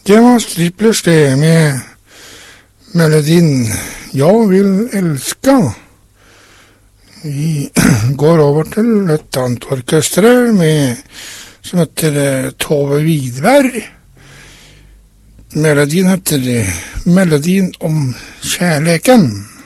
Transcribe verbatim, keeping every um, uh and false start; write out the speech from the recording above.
Det var Striplers det med melodien Jeg vil elske. Vi går over til et annet orkestre med, som heter Tove Vidberg. Melodien heter Melodien om kjærleken.